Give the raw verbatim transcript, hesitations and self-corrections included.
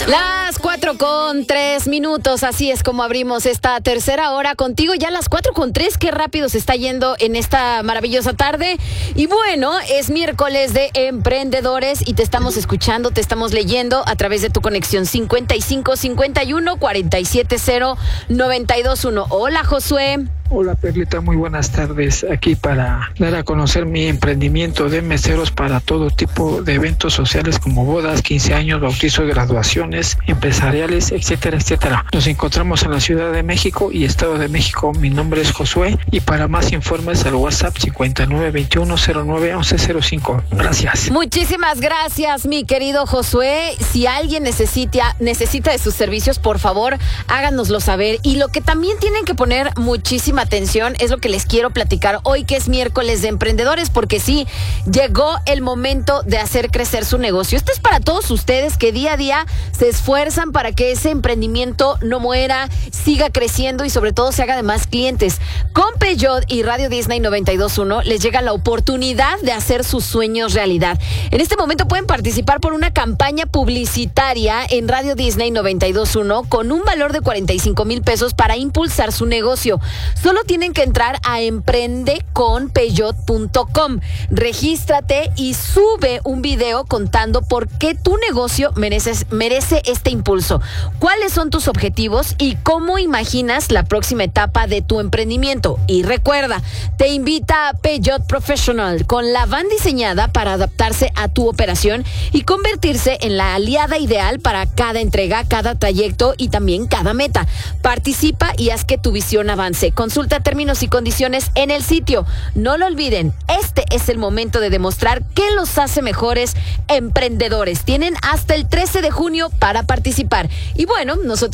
Las cuatro con tres minutos, así es como abrimos esta tercera hora contigo. Ya las cuatro con tres, qué rápido se está yendo en esta maravillosa tarde. Y bueno, es miércoles de emprendedores y te estamos escuchando, te estamos leyendo a través de tu conexión cincuenta y cinco cincuenta y uno cuarenta y siete cero noventa y dos uno. Hola, Josué. Hola, Perlita, muy buenas tardes. Aquí para dar a conocer mi emprendimiento de meseros para todo tipo de eventos sociales como bodas, quince años, bautizos, graduaciones, empresariales, etcétera, etcétera. Nos encontramos en la Ciudad de México y Estado de México. Mi nombre es Josué y para más informes al WhatsApp cincuenta y nueve veintiuno cero nueve once cero cinco. Gracias. Muchísimas gracias, mi querido Josué. Si alguien necesita, necesita de sus servicios, por favor, háganoslo saber. Y lo que también tienen que poner muchísima atención es lo que les quiero platicar hoy, que es miércoles de emprendedores, porque sí, llegó el momento de hacer crecer su negocio. Esto es para todos ustedes que día a día se esfuerzan para que ese emprendimiento no muera, siga creciendo y sobre todo se haga de más clientes. Con Peugeot y Radio Disney noventa y dos punto uno les llega la oportunidad de hacer sus sueños realidad. En este momento pueden participar por una campaña publicitaria en Radio Disney noventa y dos punto uno con un valor de cuarenta y cinco mil pesos para impulsar su negocio. Solo tienen que entrar a emprende con peugeot punto com. Regístrate y sube un video contando por qué tu negocio mereces, merece este impulso. ¿Cuáles son tus objetivos y cómo imaginas la próxima etapa de tu emprendimiento? Y recuerda, te invita a Peugeot Professional, con la van diseñada para adaptarse a tu operación y convertirse en la aliada ideal para cada entrega, cada trayecto y también cada meta. Participa y haz que tu visión avance. Consulta términos y condiciones en el sitio. No lo olviden, este es el momento de demostrar qué los hace mejores emprendedores. Tienen hasta el trece de junio para participar. Y bueno, nosotros